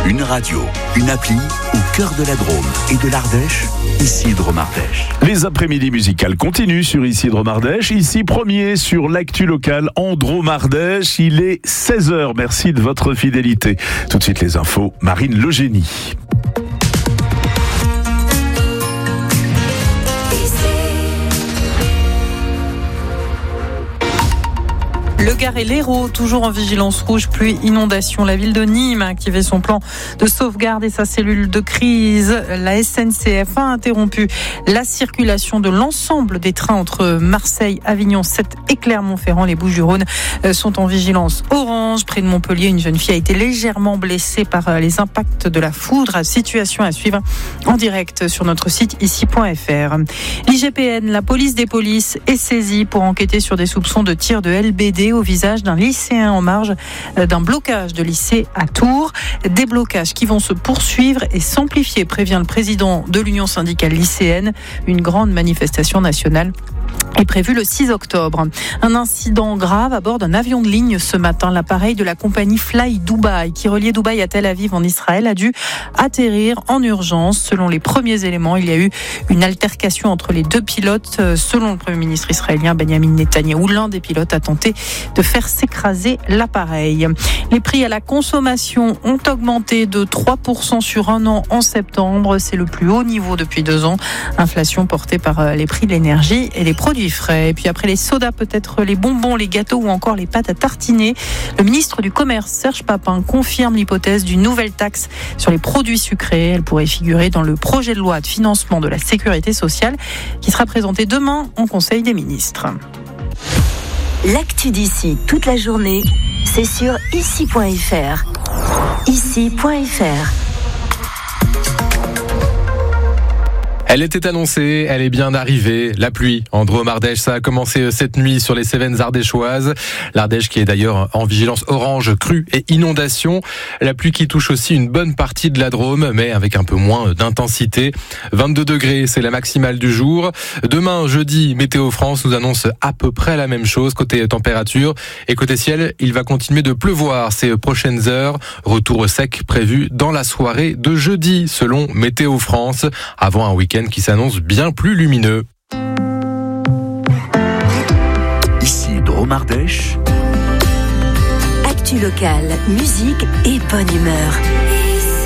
Une radio, une appli au cœur de la Drôme et de l'Ardèche, ici Drôme-Ardèche. Les après-midi musicales continuent sur ici Drôme-Ardèche. Ici premier sur l'actu locale en Drôme-Ardèche. Il est 16h. Merci de votre fidélité. Tout de suite les infos. Marine Legénie. Le Gard et l'Hérault, toujours en vigilance rouge, pluie, inondation. La ville de Nîmes a activé son plan de sauvegarde et sa cellule de crise. La SNCF a interrompu la circulation de l'ensemble des trains entre Marseille, Avignon, Sète et Clermont-Ferrand. Les Bouches-du-Rhône sont en vigilance orange. Près de Montpellier, une jeune fille a été légèrement blessée par les impacts de la foudre. Situation à suivre en direct sur notre site ici.fr. L'IGPN, la police des polices, est saisie pour enquêter sur des soupçons de tir de LBD au visage d'un lycéen en marge d'un blocage de lycée à Tours. Des blocages qui vont se poursuivre et s'amplifier, prévient le président de l'Union syndicale lycéenne. Une grande manifestation nationale est prévu le 6 octobre. Un incident grave à bord d'un avion de ligne ce matin. L'appareil de la compagnie Fly Dubai, qui reliait Dubaï à Tel Aviv en Israël, a dû atterrir en urgence. Selon les premiers éléments, il y a eu une altercation entre les deux pilotes. Selon le Premier ministre israélien Benjamin Netanyahou, l'un des pilotes a tenté de faire s'écraser l'appareil. Les prix à la consommation ont augmenté de 3% sur un an en septembre. C'est le plus haut niveau depuis 2 ans. Inflation portée par les prix de l'énergie et les produits frais. Et puis après les sodas, peut-être les bonbons, les gâteaux ou encore les pâtes à tartiner. Le ministre du Commerce, Serge Papin, confirme l'hypothèse d'une nouvelle taxe sur les produits sucrés. Elle pourrait figurer dans le projet de loi de financement de la sécurité sociale qui sera présenté demain en Conseil des ministres. L'actu d'ici toute la journée, c'est sur ici.fr. Ici.fr. Elle était annoncée, elle est bien arrivée. La pluie en Drôme-Ardèche, ça a commencé cette nuit sur les Cévennes ardéchoises. L'Ardèche qui est d'ailleurs en vigilance orange, crue et inondation. La pluie qui touche aussi une bonne partie de la Drôme, mais avec un peu moins d'intensité. 22 degrés, c'est la maximale du jour. Demain, jeudi, Météo France nous annonce à peu près la même chose côté température. Et côté ciel, il va continuer de pleuvoir ces prochaines heures. Retour sec prévu dans la soirée de jeudi, selon Météo France, avant un week-end qui s'annonce bien plus lumineux. Ici Drôme-Ardèche. Actu locale, musique et bonne humeur.